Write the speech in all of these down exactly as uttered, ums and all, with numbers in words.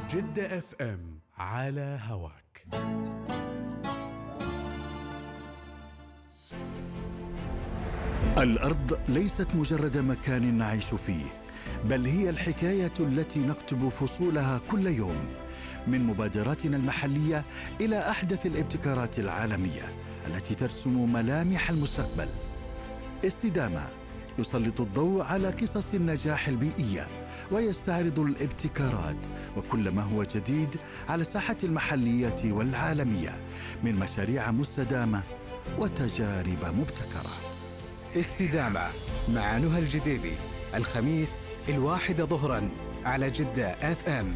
جدة اف ام على هواك. الأرض ليست مجرد مكان نعيش فيه، بل هي الحكاية التي نكتب فصولها كل يوم، من مبادراتنا المحلية إلى أحدث الابتكارات العالمية التي ترسم ملامح المستقبل. استدامة يسلط الضوء على قصص النجاح البيئية ويستعرض الابتكارات وكل ما هو جديد على الساحة المحلية والعالمية من مشاريع مستدامة وتجارب مبتكرة. استدامة مع نهى الجديبي، الخميس الواحدة ظهرا على جدة اف ام.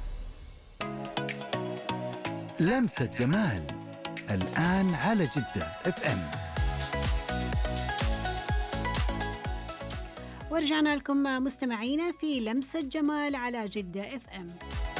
لمسة جمال الآن على جدة اف ام. ورجعنا لكم مستمعينا في لمسة جمال على جدة اف ام.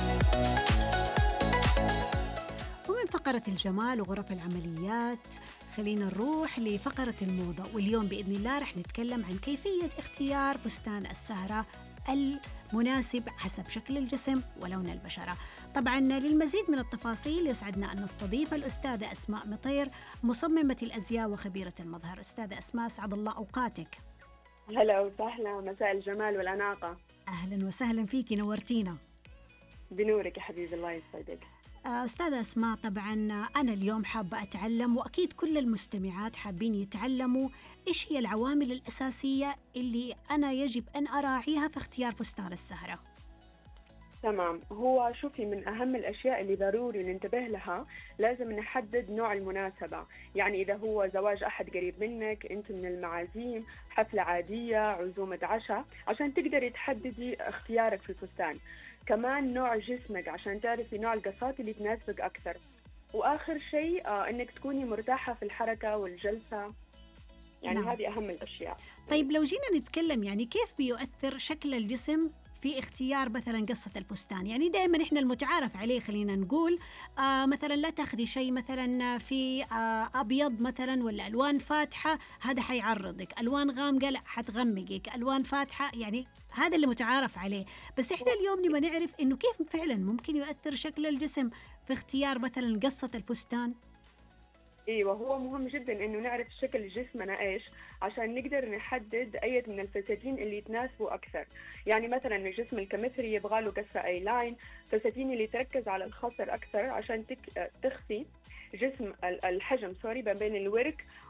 ومن فقرة الجمال وغرف العمليات خلينا نروح لفقرة الموضة، واليوم بإذن الله رح نتكلم عن كيفية اختيار فستان السهرة المناسب حسب شكل الجسم ولون البشرة. طبعا للمزيد من التفاصيل يسعدنا أن نستضيف الأستاذة أسماء مطير، مصممة الأزياء وخبيرة المظهر. أستاذة أسماء، سعد الله أوقاتك. هلا وسهلا، مساء الجمال والأناقة. أهلا وسهلا فيكي، نورتينا. بنورك يا حبيبي، الله يسعدك. أستاذة أسماء، طبعا أنا اليوم حابة أتعلم، وأكيد كل المستمعات حابين يتعلموا إيش هي العوامل الأساسية اللي أنا يجب أن أراعيها في اختيار فستان السهرة. تمام، هو شوفي، من أهم الأشياء اللي ضروري ننتبه لها لازم نحدد نوع المناسبة. يعني إذا هو زواج أحد قريب منك، أنت من المعازيم، حفلة عادية، عزومة عشاء، عشان تقدري تحددي اختيارك في الفستان. كمان نوع جسمك عشان تعرفي نوع القصات اللي تناسبك أكثر. وآخر شيء آه إنك تكوني مرتاحة في الحركة والجلسة. يعني نعم. هذه أهم الأشياء. طيب لو جينا نتكلم يعني كيف بيؤثر شكل الجسم في اختيار مثلا قصة الفستان؟ يعني دائما احنا المتعارف عليه خلينا نقول آه مثلا لا تاخذي شيء مثلا في آه ابيض مثلا ولا الوان فاتحة، هذا حيعرضك. الوان غامقة لا حتغمقك. الوان فاتحة، يعني هذا اللي متعارف عليه. بس احنا اليوم نبغى نعرف انه كيف فعلا ممكن يؤثر شكل الجسم في اختيار مثلا قصة الفستان. ايوه، هو مهم جدا انه نعرف شكل جسمنا ايش عشان نقدر نحدد اي من الفساتين اللي يتناسبوا اكثر. يعني مثلا الجسم الكمثري يبغى له قصه اي لاين، فساتين اللي تركز على الخصر اكثر عشان تك... تخفي جسم الحجم سوري ما بين الورك